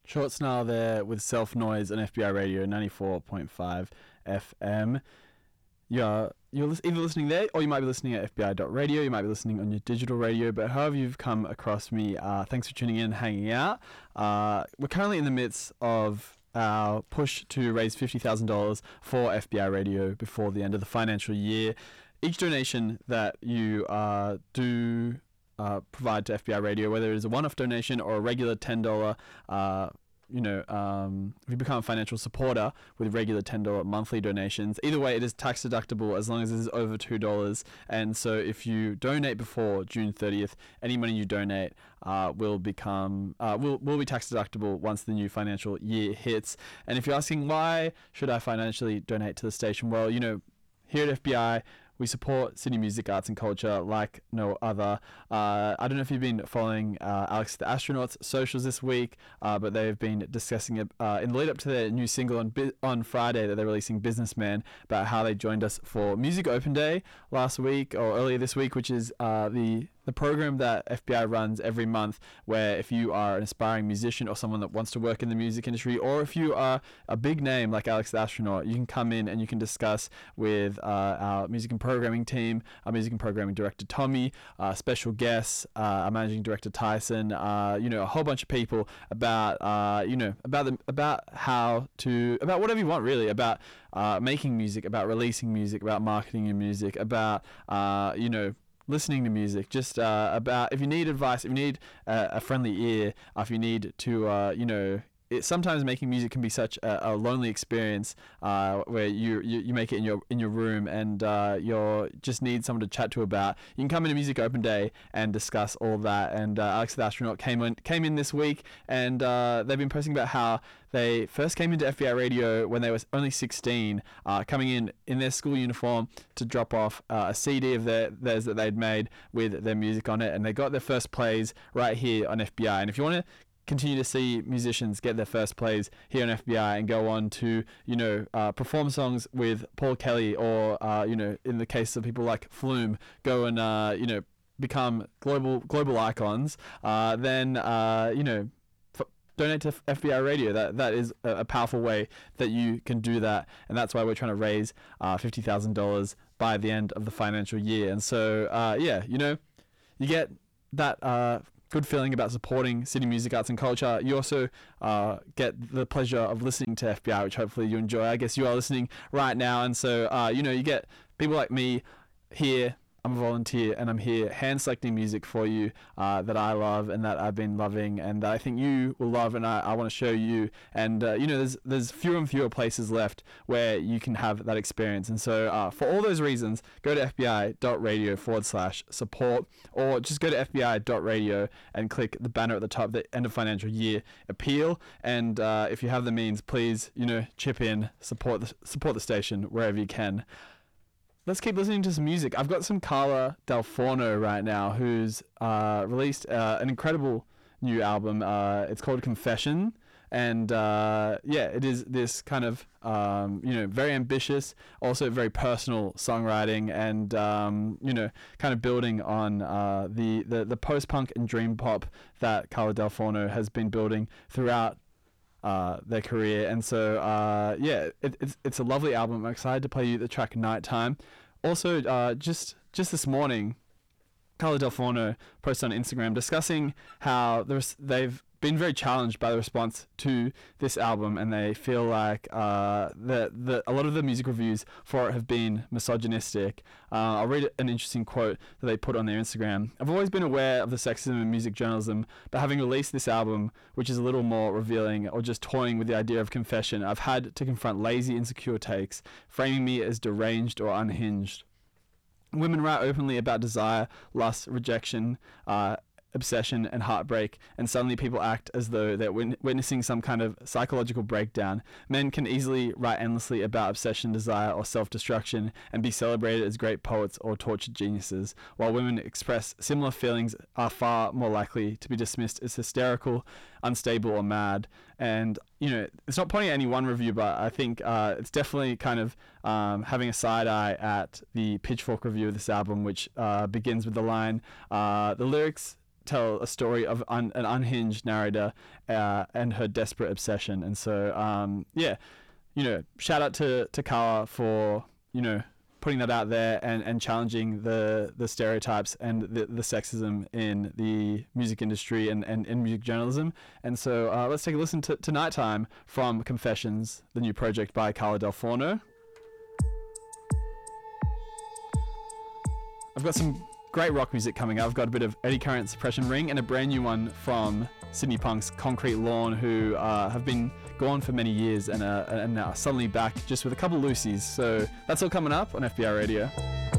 Short Snarl there with Self Noise on FBI Radio 94.5 FM. You're either listening there, or you might be listening at FBI.radio. You might be listening on your digital radio, but however you've come across me, thanks for tuning in and hanging out. We're currently in the midst of our push to raise $50,000 for FBI Radio before the end of the financial year. Each donation that you do provide to FBI Radio, whether it is a one-off donation or a regular $10, if you become a financial supporter with regular $10 monthly donations, either way it is tax deductible as long as it is over $2. And so if you donate before June 30th, any money you donate will be tax deductible once the new financial year hits. And if you're asking why should I financially donate to the station, well, here at FBI we support Sydney music, arts and culture like no other. I don't know if you've been following Alex the Astronaut's socials this week, but they've been discussing it in the lead up to their new single on Friday that they're releasing, Businessman, about how they joined us for Music Open Day last week or earlier this week, which is the program that FBI runs every month, where if you are an aspiring musician or someone that wants to work in the music industry, or if you are a big name like Alex the Astronaut, you can come in and you can discuss with our music and programming team, our music and programming director Tommy, special guests, our managing director Tyson, a whole bunch of people about whatever you want, really, about making music, about releasing music, about marketing your music, about listening to music, just about if you need advice, if you need a friendly ear, if you need to sometimes making music can be such a lonely experience where you make it in your room and you just need someone to chat to about. You can come into Music Open Day and discuss all that. And Alex the Astronaut came in this week, and they've been posting about how they first came into FBI Radio when they were only 16, coming in their school uniform to drop off a CD of theirs that they'd made with their music on it, and they got their first plays right here on FBI. And if you want to continue to see musicians get their first plays here on FBI and go on to perform songs with Paul Kelly, or in the case of people like Flume, go and become global icons, then donate to FBI Radio. That is a powerful way that you can do that, and that's why we're trying to raise $50,000 by the end of the financial year. And so you get that good feeling about supporting Sydney music, arts and culture. You also get the pleasure of listening to FBI, which hopefully you enjoy. I guess you are listening right now, and so you get people like me here. I'm a volunteer, and I'm here hand selecting music for you that I love and that I've been loving and that I think you will love, and I want to show you. And there's fewer and fewer places left where you can have that experience. And so for all those reasons, go to fbi.radio/support, or just go to fbi.radio and click the banner at the top, the end of financial year appeal. And if you have the means, please chip in, support the station wherever you can. Let's keep listening to some music. I've got some Carla Del Forno right now, who's released an incredible new album. It's called Confession, and it is this kind of very ambitious, also very personal songwriting, and kind of building on the post-punk and dream pop that Carla Del Forno has been building throughout their career. And so it's a lovely album. I'm excited to play you the track Nighttime. Also, just this morning, Carla Del Forno posted on Instagram discussing how they've been very challenged by the response to this album, and they feel like a lot of the music reviews for it have been misogynistic. I'll read an interesting quote that they put on their Instagram. "I've always been aware of the sexism in music journalism, but having released this album, which is a little more revealing or just toying with the idea of confession, I've had to confront lazy, insecure takes, framing me as deranged or unhinged. Women write openly about desire, lust, rejection, obsession and heartbreak, and suddenly people act as though they're witnessing some kind of psychological breakdown. Men can easily write endlessly about obsession, desire, or self-destruction and be celebrated as great poets or tortured geniuses, while women express similar feelings are far more likely to be dismissed as hysterical, unstable, or mad." And it's not pointing at any one review, but I think it's definitely kind of having a side eye at the Pitchfork review of this album, which begins with the line, "The lyrics tell a story of an unhinged narrator and her desperate obsession. And so, shout out to Kawa for, putting that out there and challenging the stereotypes and the sexism in the music industry and in music journalism. And so let's take a listen to Nighttime from Confessions, the new project by Carla Del Forno. I've got some great rock music coming up. I've got a bit of Eddie Current, Suppression Ring, and a brand new one from Sydney Punk's Concrete Lawn, who have been gone for many years and are suddenly back just with a couple loosies. So that's all coming up on FBI Radio.